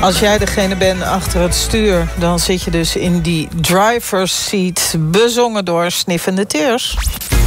Als jij degene bent achter het stuur, dan zit je dus in die driver's seat, bezongen door Sniffende Tears.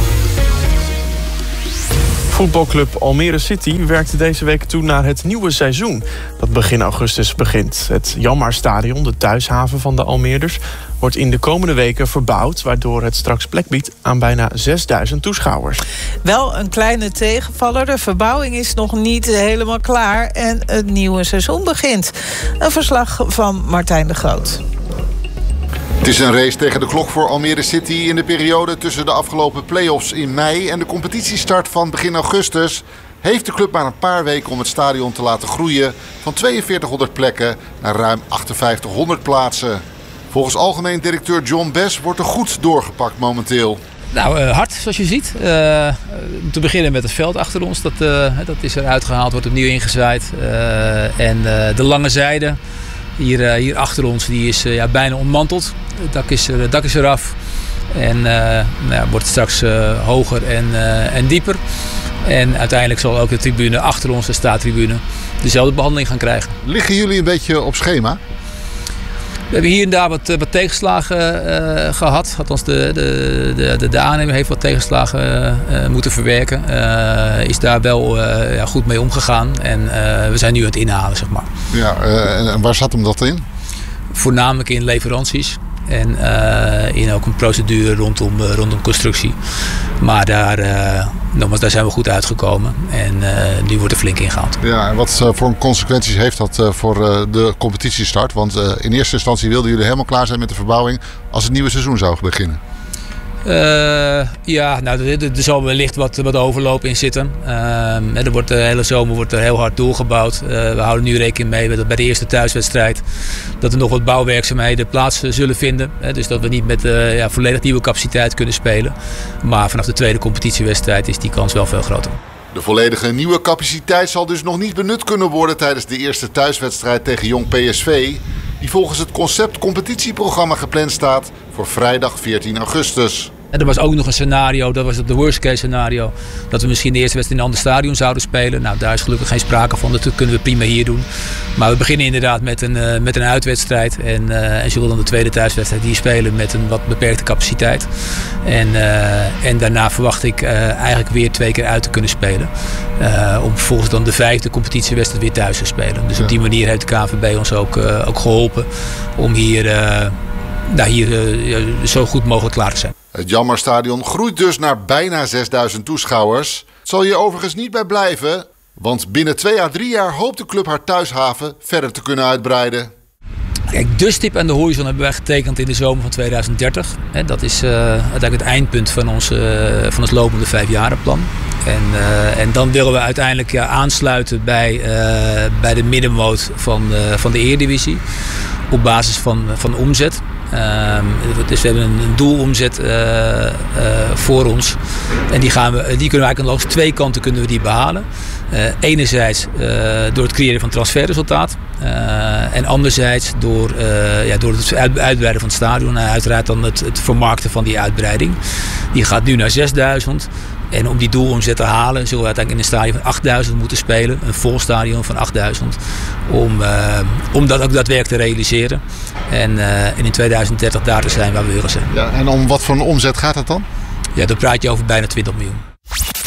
Voetbalclub Almere City werkte deze week toe naar het nieuwe seizoen dat begin augustus begint. Het Janmaarstadion, de thuishaven van de Almeerders, wordt in de komende weken verbouwd, waardoor het straks plek biedt aan bijna 6000 toeschouwers. Wel een kleine tegenvaller. De verbouwing is nog niet helemaal klaar en het nieuwe seizoen begint. Een verslag van Martijn de Groot. Het is een race tegen de klok voor Almere City in de periode tussen de afgelopen play-offs in mei en de competitiestart van begin augustus. Heeft de club maar een paar weken om het stadion te laten groeien van 4200 plekken naar ruim 5800 plaatsen. Volgens algemeen directeur John Bes wordt er goed doorgepakt momenteel. Nou, hard zoals je ziet. Te beginnen met het veld achter ons. Dat is eruit gehaald, wordt opnieuw ingezaaid. En de lange zijde hier achter ons die is bijna ontmanteld. Het dak is eraf. En wordt straks hoger en dieper. En uiteindelijk zal ook de tribune achter ons, de staattribune, dezelfde behandeling gaan krijgen. Liggen jullie een beetje op schema? We hebben hier en daar wat tegenslagen gehad. Althans, de aannemer heeft wat tegenslagen moeten verwerken. Is daar wel goed mee omgegaan. En we zijn nu aan het inhalen, zeg maar. Ja, en waar zat hem dat in? Voornamelijk in leveranties. En in ook een procedure rondom constructie. Maar daar zijn we goed uitgekomen. En nu wordt er flink ingehaald. Ja, en wat voor consequenties heeft dat voor de competitiestart? Want in eerste instantie wilden jullie helemaal klaar zijn met de verbouwing als het nieuwe seizoen zou beginnen. Er zal wellicht wat overloop in zitten. De hele zomer wordt er heel hard doorgebouwd. We houden nu rekening mee dat bij de eerste thuiswedstrijd dat er nog wat bouwwerkzaamheden plaats zullen vinden. Dus dat we niet met volledig nieuwe capaciteit kunnen spelen. Maar vanaf de tweede competitiewedstrijd is die kans wel veel groter. De volledige nieuwe capaciteit zal dus nog niet benut kunnen worden tijdens de eerste thuiswedstrijd tegen Jong PSV. Die volgens het concept competitieprogramma gepland staat voor vrijdag 14 augustus. En er was ook nog een scenario, dat was het de worst case scenario, dat we misschien de eerste wedstrijd in een ander stadion zouden spelen. Nou, daar is gelukkig geen sprake van, dat kunnen we prima hier doen. Maar we beginnen inderdaad met een uitwedstrijd en zullen dan de tweede thuiswedstrijd hier spelen met een wat beperkte capaciteit. En daarna verwacht ik eigenlijk weer 2 keer uit te kunnen spelen. Om vervolgens dan de 5e competitiewedstrijd weer thuis te spelen. Dus op die manier heeft de KNVB ons ook geholpen om hier zo goed mogelijk klaar te zijn. Het Janmaarstadion groeit dus naar bijna 6000 toeschouwers. Het zal hier overigens niet bij blijven, want binnen 2 à 3 jaar hoopt de club haar thuishaven verder te kunnen uitbreiden. Kijk, de stip aan de horizon hebben wij getekend in de zomer van 2030. Dat is uiteindelijk het eindpunt van ons lopende 5-jarenplan. En dan willen we uiteindelijk aansluiten bij de middenmoot van de Eredivisie op basis van omzet. Dus we hebben een doelomzet voor ons. En die kunnen we eigenlijk langs 2 kanten kunnen we die behalen. Enerzijds door het creëren van transferresultaat. En anderzijds door het uitbreiden van het stadion. En uiteraard dan het vermarkten van die uitbreiding. Die gaat nu naar 6000. En om die doelomzet te halen zullen we uiteindelijk in een stadion van 8000 moeten spelen. Een vol stadion van 8000. Om dat ook daadwerkelijk te realiseren. En in 2030 daar te zijn waar we willen zijn. Ja, en om wat voor een omzet gaat het dan? Ja, dan praat je over bijna 20 miljoen.